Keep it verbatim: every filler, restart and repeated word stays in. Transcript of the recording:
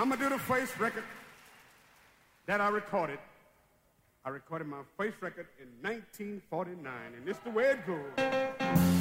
I'm going to do the first record that I recorded. I recorded my first record in nineteen forty-nine, and this is the way it goes.